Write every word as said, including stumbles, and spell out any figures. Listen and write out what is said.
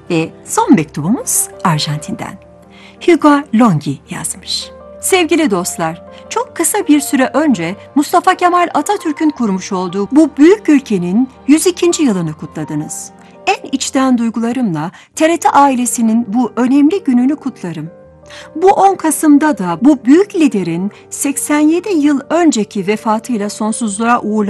Ve son mektubumuz Arjantin'den. Hugo Longi yazmış. Sevgili dostlar, çok kısa bir süre önce Mustafa Kemal Atatürk'ün kurmuş olduğu bu büyük ülkenin yüz ikinci yılını kutladınız. En içten duygularımla T R T ailesinin bu önemli gününü kutlarım. Bu on Kasım'da da bu büyük liderin seksen yedi yıl önceki vefatıyla sonsuzluğa uğurlanmıştır.